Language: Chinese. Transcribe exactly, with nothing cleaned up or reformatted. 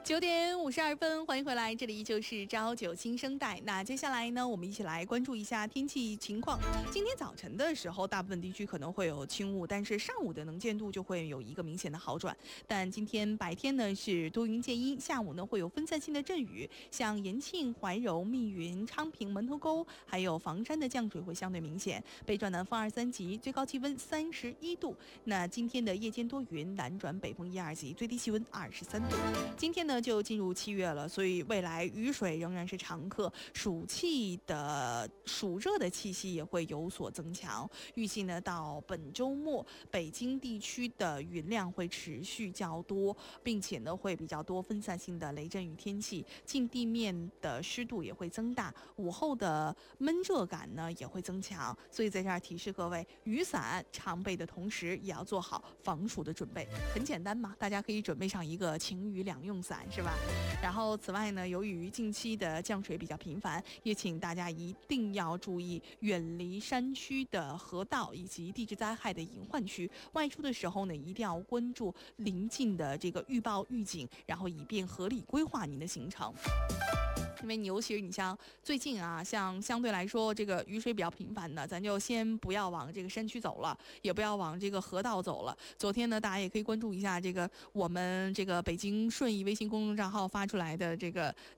九点五十二分，欢迎回来，这里就是朝九新生代。那接下来呢，我们一起来关注一下天气情况。今天早晨的时候，大部分地区可能会有轻雾，但是上午的能见度就会有一个明显的好转。但今天白天呢是多云见阴，下午呢会有分散性的阵雨，像延庆、怀柔、密云、昌平、门头沟，还有房山的降水会相对明显。北转南风二三级，最高气温三十一度。那今天的夜间多云，南转北风一二级，最低气温二十三度。今天呢就进入七月了，所以未来雨水仍然是常客，暑气的暑热的气息也会有所增强。预计呢到本周末，北京地区的云量会持续较多，并且呢会比较多分散性的雷阵雨天气，近地面的湿度也会增大，午后的闷热感呢也会增强。所以在这儿提示各位，雨伞常备的同时，也要做好防暑的准备。很简单嘛，大家可以准备上一个晴雨两用伞，是吧？然后此外呢，由于近期的降水比较频繁，也请大家一定要注意远离山区的河道以及地质灾害的隐患区。外出的时候呢，一定要关注临近的这个预报预警，然后以便合理规划您的行程。因为你尤其是你像最近啊，像相对来说这个雨水比较频繁的，咱就先不要往这个山区走了，也不要往这个河道走了。昨天呢，大家也可以关注一下这个我们这个北京顺义微信公众账号发出来的这个